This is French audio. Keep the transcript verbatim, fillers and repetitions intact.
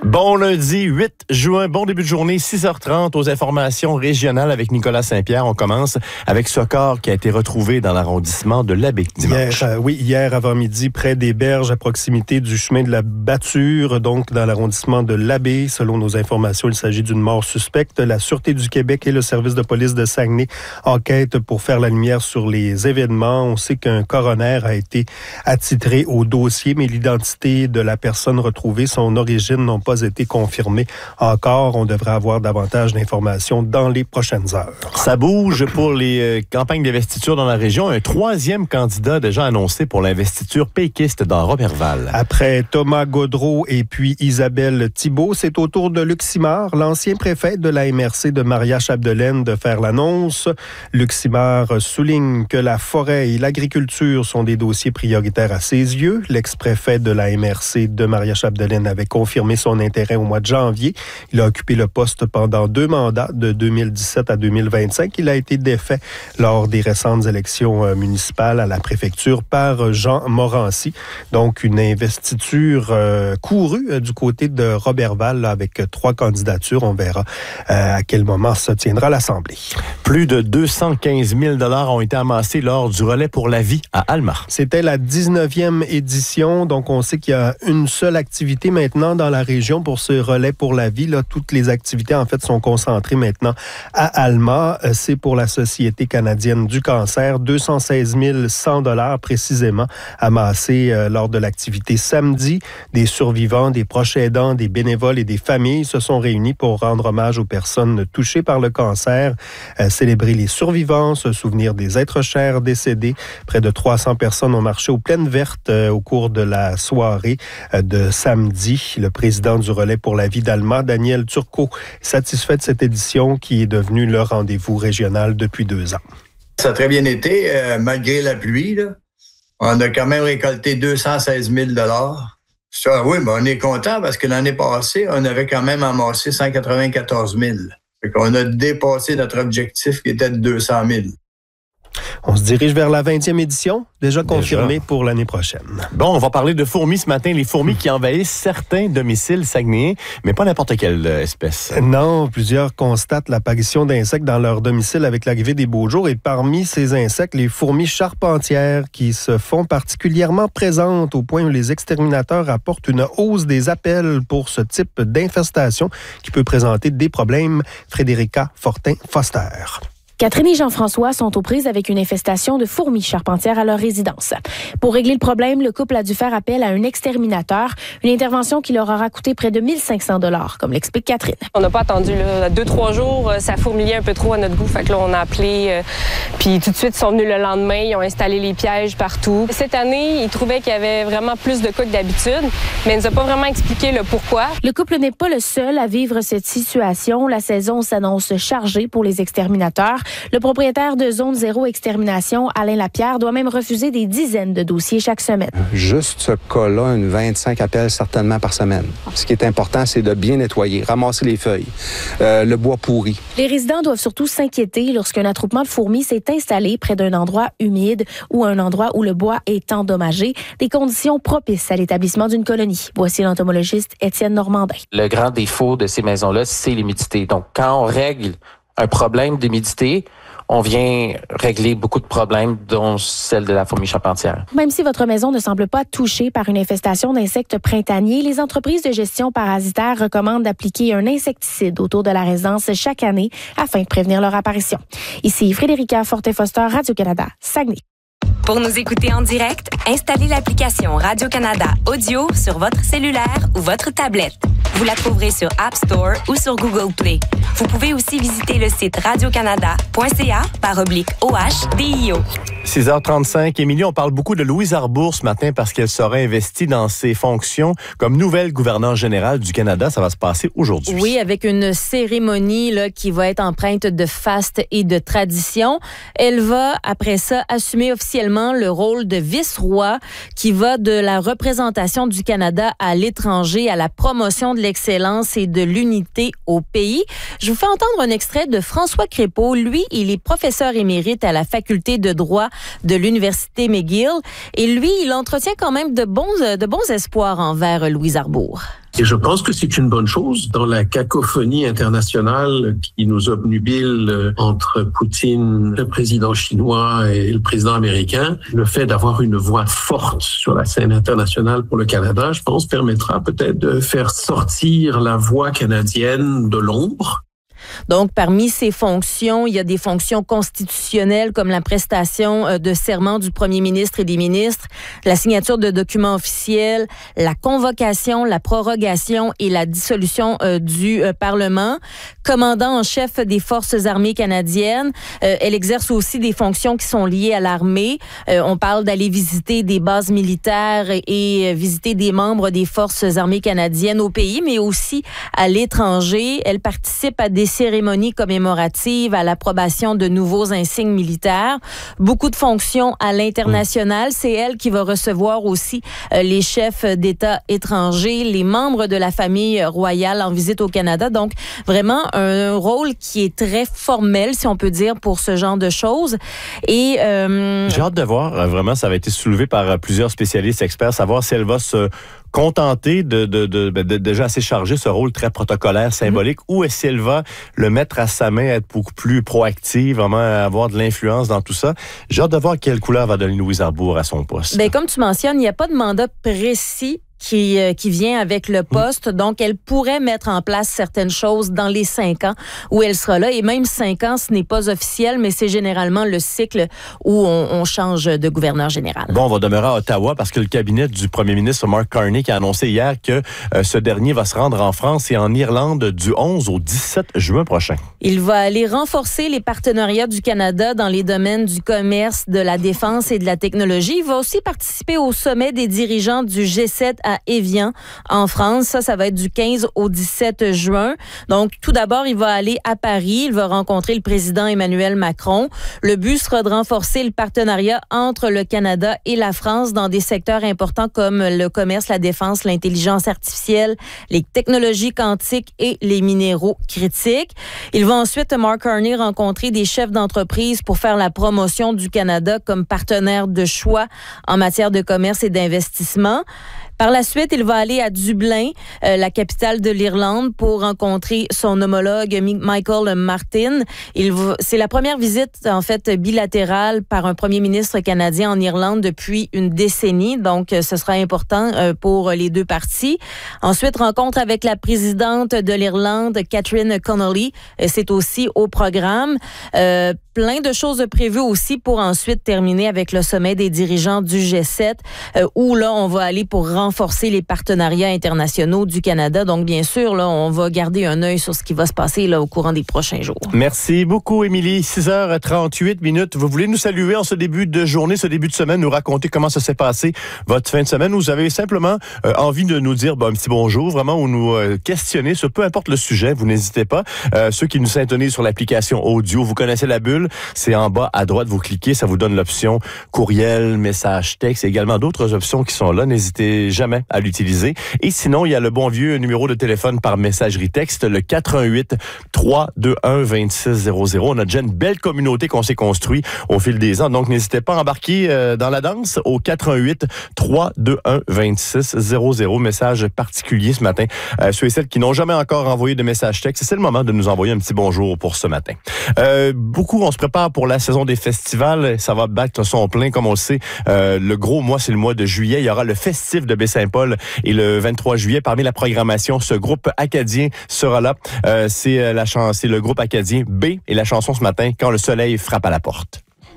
Bon lundi huit juin, bon début de journée, six heures trente aux informations régionales avec Nicolas Saint-Pierre. On commence avec ce corps qui a été retrouvé dans l'arrondissement de l'Abbé dimanche. Hier, euh, oui, hier avant-midi, près des berges à proximité du chemin de la Bâture, donc dans l'arrondissement de l'Abbé. Selon nos informations, il s'agit d'une mort suspecte. La Sûreté du Québec et le service de police de Saguenay enquêtent pour faire la lumière sur les événements. On sait qu'un coroner a été attitré au dossier, mais l'identité de la personne retrouvée, son origine n'ont pas été confirmées encore. On devrait avoir davantage d'informations dans les prochaines heures. Ça bouge pour les euh, campagnes d'investiture dans la région. Un troisième candidat déjà annoncé pour l'investiture péquiste dans Roberval. Après Thomas Gaudreault et puis Isabelle Thibault, c'est au tour de Luc Simard, l'ancien préfet de la M R C de Maria-Chapdelaine, de faire l'annonce. Luc Simard souligne que la forêt et l'agriculture sont des dossiers prioritaires à ses yeux. L'ex-préfet de la M R C de Maria-Chapdelaine avait confirmé son intérêt au mois de janvier. Il a occupé le poste pendant deux mandats, de deux mille dix-sept à deux mille vingt-cinq. Il a été défait lors des récentes élections municipales à la préfecture par Jean Morancy. Donc, une investiture euh, courue euh, du côté de Roberval là, avec trois candidatures. On verra euh, à quel moment se tiendra l'Assemblée. Plus de deux cent quinze mille dollars ont été amassés lors du relais pour la vie à Alma. C'était la dix-neuvième édition. Donc, on sait qu'il y a une seule activité maintenant dans la région pour ce relais pour la vie. Là, toutes les activités, en fait, sont concentrées maintenant à Alma. C'est pour la Société canadienne du cancer. deux cent seize mille cent dollars précisément amassés euh, lors de l'activité samedi. Des survivants, des proches aidants, des bénévoles et des familles se sont réunis pour rendre hommage aux personnes touchées par le cancer, euh, célébrer les survivants, se souvenir des êtres chers décédés. Près de trois cents personnes ont marché aux Plaines Vertes euh, au cours de la soirée euh, de samedi. Le président du relais pour la vie d'Alma, Daniel Turcot, satisfait de cette édition qui est devenue le rendez-vous régional depuis deux ans. Ça a très bien été, euh, malgré la pluie. Là. On a quand même récolté deux cent seize mille dollars. Ça, oui, mais on est content parce que l'année passée, on avait quand même amassé cent quatre-vingt-quatorze mille. Fait qu'on a dépassé notre objectif qui était de deux cent mille. On se dirige vers la vingtième édition, déjà confirmée déjà. pour l'année prochaine. Bon, on va parler de fourmis ce matin. Les fourmis qui envahissent certains domiciles saguenayens, mais pas n'importe quelle espèce. Non, plusieurs constatent l'apparition d'insectes dans leur domicile avec l'arrivée des beaux jours. Et parmi ces insectes, les fourmis charpentières qui se font particulièrement présentes au point où les exterminateurs apportent une hausse des appels pour ce type d'infestation qui peut présenter des problèmes. Frédérica Fortin-Foster. Catherine et Jean-François sont aux prises avec une infestation de fourmis charpentières à leur résidence. Pour régler le problème, le couple a dû faire appel à un exterminateur, une intervention qui leur aura coûté près de mille cinq cents dollars, comme l'explique Catherine. On n'a pas attendu là, deux, trois jours, ça fourmillait un peu trop à notre goût, fait que là on a appelé, euh, puis tout de suite ils sont venus le lendemain, ils ont installé les pièges partout. Cette année, ils trouvaient qu'il y avait vraiment plus de cas que d'habitude, mais ils nous ont pas vraiment expliqué le pourquoi. Le couple n'est pas le seul à vivre cette situation. La saison s'annonce chargée pour les exterminateurs. Le propriétaire de Zone Zéro Extermination, Alain Lapierre, doit même refuser des dizaines de dossiers chaque semaine. Juste ce cas-là, une vingt-cinq appels certainement par semaine. Ce qui est important, c'est de bien nettoyer, ramasser les feuilles, euh, le bois pourri. Les résidents doivent surtout s'inquiéter lorsqu'un attroupement de fourmis s'est installé près d'un endroit humide ou un endroit où le bois est endommagé, des conditions propices à l'établissement d'une colonie. Voici l'entomologiste Étienne Normandin. Le grand défaut de ces maisons-là, c'est l'humidité. Donc, quand on règle un problème d'humidité, on vient régler beaucoup de problèmes, dont celle de la fourmi charpentière. Même si votre maison ne semble pas touchée par une infestation d'insectes printaniers, les entreprises de gestion parasitaire recommandent d'appliquer un insecticide autour de la résidence chaque année afin de prévenir leur apparition. Ici Frédérica Fortin-Foster, Radio-Canada, Saguenay. Pour nous écouter en direct, installez l'application Radio-Canada Audio sur votre cellulaire ou votre tablette. Vous la trouverez sur App Store ou sur Google Play. Vous pouvez aussi visiter le site radiocanada point c a par oblique O H D I O. six heures trente-cinq. Émilie, on parle beaucoup de Louise Arbour ce matin parce qu'elle sera investie dans ses fonctions comme nouvelle gouverneure générale du Canada. Ça va se passer aujourd'hui. Oui, avec une cérémonie là, qui va être empreinte de faste et de tradition. Elle va, après ça, assumer officiellement le rôle de vice-roi qui va de la représentation du Canada à l'étranger, à la promotion de l'excellence et de l'unité au pays. Je vous fais entendre un extrait de François Crépeau. Lui, il est professeur émérite à la faculté de droit de l'Université McGill. Et lui, il entretient quand même de bons, de bons espoirs envers Louise Arbour. Et je pense que c'est une bonne chose dans la cacophonie internationale qui nous obnubile entre Poutine, le président chinois et le président américain. Le fait d'avoir une voix forte sur la scène internationale pour le Canada, je pense, permettra peut-être de faire sortir la voix canadienne de l'ombre. Donc, parmi ces fonctions, il y a des fonctions constitutionnelles comme la prestation de serment du premier ministre et des ministres, la signature de documents officiels, la convocation, la prorogation et la dissolution euh, du euh, Parlement. Commandant en chef des Forces armées canadiennes, euh, elle exerce aussi des fonctions qui sont liées à l'armée. Euh, on parle d'aller visiter des bases militaires et, et visiter des membres des Forces armées canadiennes au pays, mais aussi à l'étranger. Elle participe à des cérémonies commémoratives, à l'approbation de nouveaux insignes militaires. Beaucoup de fonctions à l'international. C'est elle qui va recevoir aussi euh, les chefs d'État étrangers, les membres de la famille royale en visite au Canada. Donc, vraiment un rôle qui est très formel, si on peut dire, pour ce genre de choses. Et euh... j'ai hâte de voir. Vraiment, ça avait été soulevé par plusieurs spécialistes experts, savoir si elle va se contenter de, de, de, de, de déjà assez charger ce rôle très protocolaire, symbolique, mmh. ou est-ce qu'elle va le mettre à sa main, être beaucoup plus proactive, vraiment avoir de l'influence dans tout ça? J'ai hâte de voir quelle couleur va donner Louise Arbour à son poste. Bien, comme tu mentionnes, il n'y a pas de mandat précis qui, euh, qui vient avec le poste. Donc, elle pourrait mettre en place certaines choses dans les cinq ans où elle sera là. Et même cinq ans, ce n'est pas officiel, mais c'est généralement le cycle où on, on change de gouverneur général. Bon, on va demeurer à Ottawa parce que le cabinet du premier ministre Mark Carney qui a annoncé hier que euh, ce dernier va se rendre en France et en Irlande du onze au dix-sept juin prochain. Il va aller renforcer les partenariats du Canada dans les domaines du commerce, de la défense et de la technologie. Il va aussi participer au sommet des dirigeants du G sept à Évian, en France. Ça, ça va être du quinze au dix-sept juin. Donc, tout d'abord, il va aller à Paris. Il va rencontrer le président Emmanuel Macron. Le but sera de renforcer le partenariat entre le Canada et la France dans des secteurs importants comme le commerce, la défense, l'intelligence artificielle, les technologies quantiques et les minéraux critiques. Il va ensuite, Mark Carney, rencontrer des chefs d'entreprise pour faire la promotion du Canada comme partenaire de choix en matière de commerce et d'investissement. Par la suite, il va aller à Dublin, euh, la capitale de l'Irlande, pour rencontrer son homologue Michael Martin. Il va, c'est la première visite, en fait, bilatérale par un premier ministre canadien en Irlande depuis une décennie. Donc, ce sera important euh, pour les deux parties. Ensuite, rencontre avec la présidente de l'Irlande, Catherine Connolly. C'est aussi au programme. Euh, plein de choses prévues aussi pour ensuite terminer avec le sommet des dirigeants du G sept, euh, où là, on va aller pour renforcer les partenariats internationaux du Canada. Donc, bien sûr, là, on va garder un œil sur ce qui va se passer là, au courant des prochains jours. Merci beaucoup, Émilie. six heures trente-huit minutes. Vous voulez nous saluer en ce début de journée, ce début de semaine, nous raconter comment ça s'est passé votre fin de semaine. Vous avez simplement euh, envie de nous dire ben, un petit bonjour, vraiment, ou nous euh, questionner sur peu importe le sujet. Vous n'hésitez pas. Euh, ceux qui nous syntonisent sur l'application audio, vous connaissez la bulle. C'est en bas à droite, vous cliquez, ça vous donne l'option courriel, message, texte et également d'autres options qui sont là. N'hésitez jamais à l'utiliser. Et sinon, il y a le bon vieux numéro de téléphone par messagerie texte, le quatre un huit, trois deux un, deux six zéro zéro. On a déjà une belle communauté qu'on s'est construite au fil des ans. Donc, n'hésitez pas à embarquer euh, dans la danse au quatre un huit, trois deux un, deux six zéro zéro. Message particulier ce matin. Euh, ceux et celles qui n'ont jamais encore envoyé de message texte, c'est le moment de nous envoyer un petit bonjour pour ce matin. Euh, beaucoup, on se prépare pour la saison des festivals. Ça va battre son plein, comme on le sait. Euh, le gros mois, c'est le mois de juillet. Il y aura le festif de Baie-Saint-Paul et le vingt-trois juillet. Parmi la programmation, ce groupe acadien sera là. Euh, c'est, la chan- c'est le groupe acadien B et la chanson ce matin, Quand le soleil frappe à la porte.